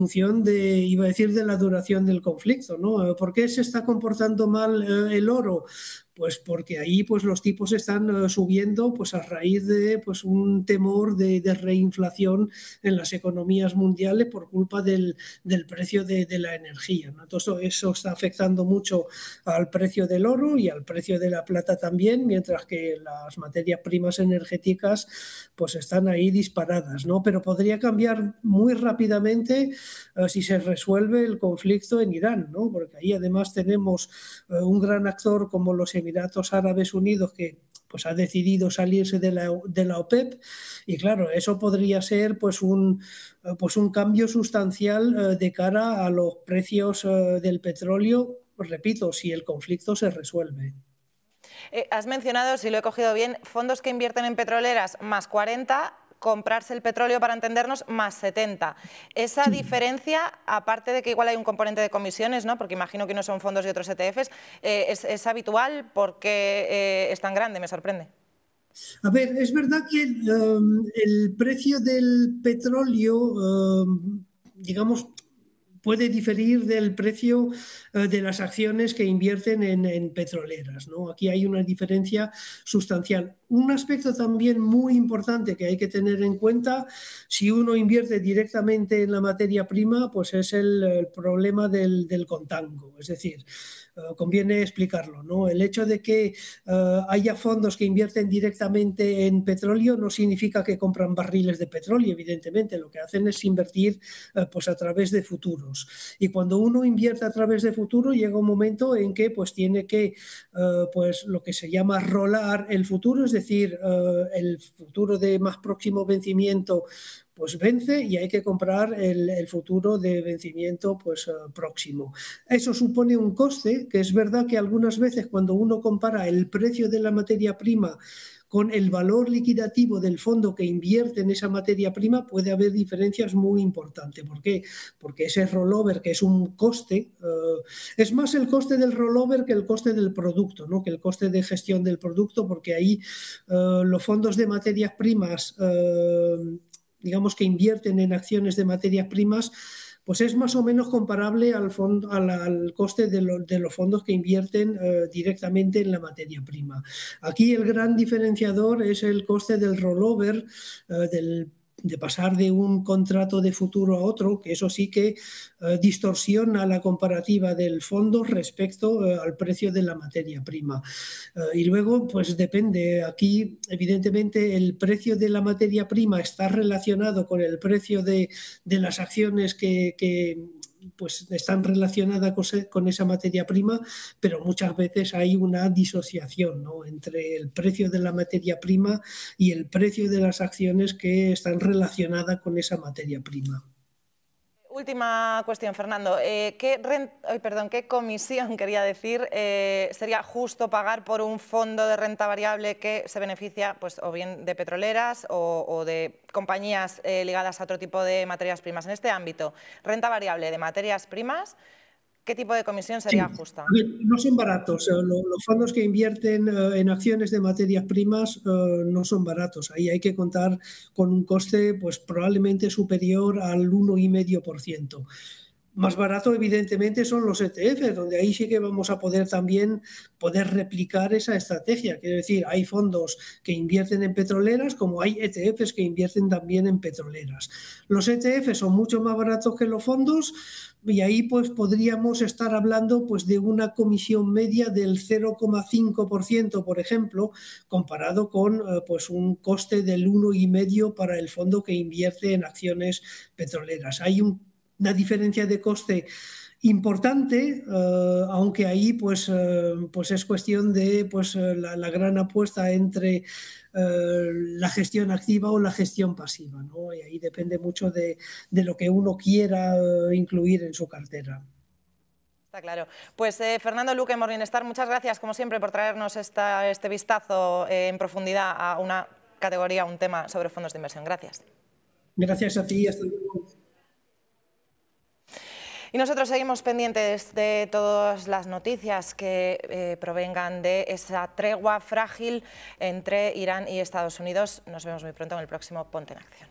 función de, iba a decir, de la duración del conflicto, ¿no? ¿Por qué se está comportando mal el oro? Pues porque ahí pues los tipos están subiendo pues a raíz de pues un temor de reinflación en las economías mundiales por culpa del precio de la energía, ¿no? Entonces eso está afectando mucho al precio del oro y al precio de la plata también, mientras que las materias primas energéticas pues están ahí disparadas, ¿no? Pero podría cambiar muy rápidamente si se resuelve el conflicto en Irán, ¿no? Porque ahí además tenemos un gran actor como los Emiratos Árabes Unidos que pues ha decidido salirse de la OPEP y claro, eso podría ser pues un cambio sustancial de cara a los precios del petróleo, pues, repito, si el conflicto se resuelve. Has mencionado, si lo he cogido bien, fondos que invierten en petroleras más 40, comprarse el petróleo, para entendernos, más 70. Esa diferencia, aparte de que igual hay un componente de comisiones, ¿no? Porque imagino que no son fondos de otros ETFs, ¿es habitual? ¿Por qué es tan grande? Me sorprende. A ver, es verdad que el precio del petróleo, digamos, puede diferir del precio de las acciones que invierten en petroleras, ¿no? Aquí hay una diferencia sustancial. Un aspecto también muy importante que hay que tener en cuenta, si uno invierte directamente en la materia prima, pues es el problema del contango. Es decir, conviene explicarlo, ¿no? El hecho de que haya fondos que invierten directamente en petróleo no significa que compran barriles de petróleo, evidentemente. Lo que hacen es invertir pues a través de futuros. Y cuando uno invierte a través de futuro, llega un momento en que pues tiene que, pues lo que se llama rolar el futuro, es decir, el futuro de más próximo vencimiento pues vence y hay que comprar el futuro de vencimiento pues próximo. Eso supone un coste, que es verdad que algunas veces cuando uno compara el precio de la materia prima con el valor liquidativo del fondo que invierte en esa materia prima, puede haber diferencias muy importantes. ¿Por qué? Porque ese rollover, que es un coste, es más el coste del rollover que el coste del producto, ¿no? Que el coste de gestión del producto, porque ahí los fondos de materias primas, digamos que invierten en acciones de materias primas, pues es más o menos comparable al coste de los fondos que invierten directamente en la materia prima. Aquí el gran diferenciador es el coste del rollover, de pasar de un contrato de futuro a otro, que eso sí que distorsiona la comparativa del fondo respecto al precio de la materia prima. Y luego, pues depende, aquí evidentemente el precio de la materia prima está relacionado con el precio de las acciones que pues están relacionadas con esa materia prima, pero muchas veces hay una disociación, ¿no? Entre el precio de la materia prima y el precio de las acciones que están relacionadas con esa materia prima. Última cuestión, Fernando. ¿Qué comisión, quería decir, sería justo pagar por un fondo de renta variable que se beneficia pues, o bien de petroleras o de compañías ligadas a otro tipo de materias primas? En este ámbito, renta variable de materias primas, ¿qué tipo de comisión sería Sí, justa? a ver, no son baratos. Los fondos que invierten en acciones de materias primas no son baratos. Ahí hay que contar con un coste pues probablemente superior al 1,5%. Más barato, evidentemente, son los ETF, donde ahí sí que vamos a poder también replicar esa estrategia. Quiero decir, hay fondos que invierten en petroleras, como hay ETFs que invierten también en petroleras. Los ETFs son mucho más baratos que los fondos y ahí pues podríamos estar hablando pues de una comisión media del 0,5%, por ejemplo, comparado con pues un coste del 1,5% para el fondo que invierte en acciones petroleras. Hay una diferencia de coste importante, aunque ahí pues es cuestión de pues la gran apuesta entre la gestión activa o la gestión pasiva, ¿no? Y ahí depende mucho de lo que uno quiera incluir en su cartera. Está claro. Pues Fernando Luque, Morningstar, muchas gracias, como siempre, por traernos este vistazo en profundidad a una categoría, un tema sobre fondos de inversión. Gracias. Gracias a ti, hasta luego. Y nosotros seguimos pendientes de todas las noticias que provengan de esa tregua frágil entre Irán y Estados Unidos. Nos vemos muy pronto en el próximo Ponte en Acción.